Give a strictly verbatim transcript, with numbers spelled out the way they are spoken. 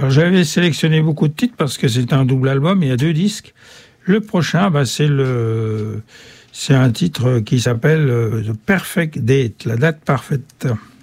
Alors, j'avais sélectionné beaucoup de titres parce que c'est un double album, il y a deux disques. Le prochain, bah, c'est le, c'est un titre qui s'appelle The Perfect Date, la date parfaite.